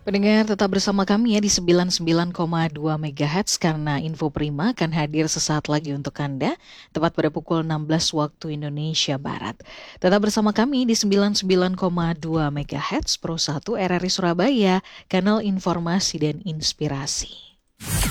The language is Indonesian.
Pendengar tetap bersama kami ya di 99,2 MHz karena Info Prima akan hadir sesaat lagi untuk Anda tepat pada pukul 16 waktu Indonesia Barat. Tetap bersama kami di 99,2 MHz Pro 1 RRI Surabaya, kanal informasi dan inspirasi.